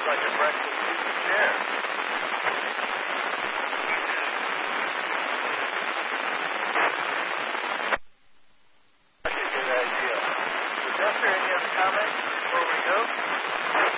like a breakfast chair. That's a good idea. Is there any other comments before we go?